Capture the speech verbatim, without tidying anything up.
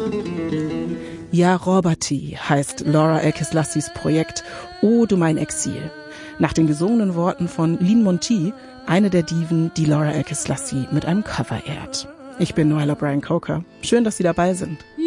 Ja, Roberti heißt Laura El-Kislassis Projekt Oh, du mein Exil. Nach den gesungenen Worten von Lin Monty, eine der Diven, die Laura El-Kislassi mit einem Cover ehrt. Ich bin Noella Bryan Coker. Schön, dass Sie dabei sind.